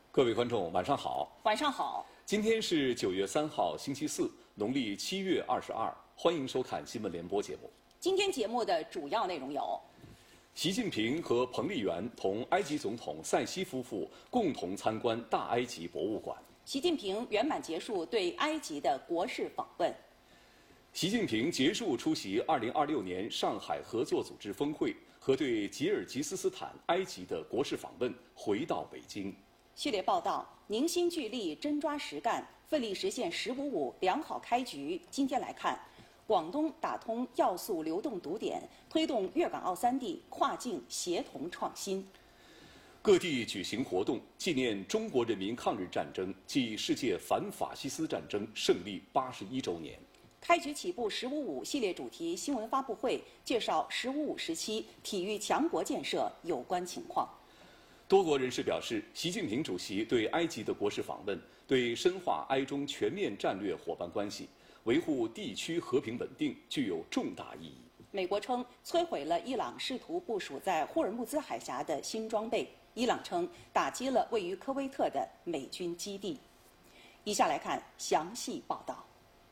各位观众，晚上好。 晚上好。 今天是9月3号，星期四，农历7月22。欢迎收看新闻联播节目。 今天节目的主要内容有： 习近平和彭丽媛同埃及总统塞西夫妇共同参观大埃及博物馆。 习近平圆满结束对埃及的国事访问。 习近平结束出席2026年上海合作组织峰会和对吉尔吉斯斯坦、埃及的国事访问，回到北京。 系列报道：凝心聚力，真抓实干，奋力实现“十五五”良好开局。今天来看，广东打通要素流动堵点，推动粤港澳三地跨境协同创新。 各地举行活动，纪念中国人民抗日战争暨世界反法西斯战争胜利81周年。 开局起步“十五五”系列主题新闻发布会，介绍“十五五”时期体育强国建设有关情况。 多国人士表示，习近平主席对埃及的国事访问，对深化埃中全面战略伙伴关系、维护地区和平稳定具有重大意义。 美国称摧毁了伊朗试图部署在霍尔木兹海峡的新装备，伊朗称打击了位于科威特的美军基地。以下来看详细报道。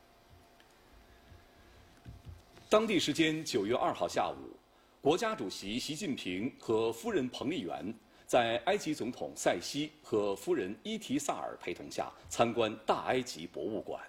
当地时间9月2号下午，国家主席习近平和夫人彭丽媛在埃及总统塞西和夫人伊提萨尔陪同下参观大埃及博物馆。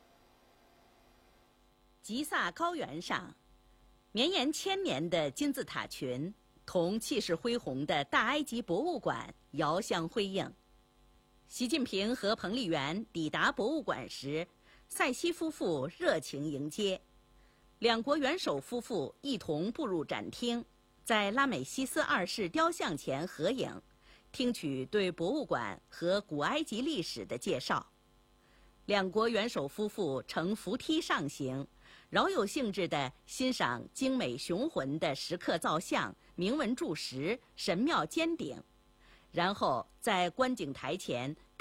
吉萨高原上，绵延1000年的金字塔群同气势恢宏的大埃及博物馆遥相辉映。习近平和彭丽媛抵达博物馆时，塞西夫妇热情迎接，两国元首夫妇一同步入展厅，在拉美西斯2世雕像前合影，听取对博物馆和古埃及历史的介绍。两国元首夫妇乘扶梯上行，饶有兴致地欣赏精美雄浑的石刻造像、铭文柱石、神庙尖顶，然后在观景台前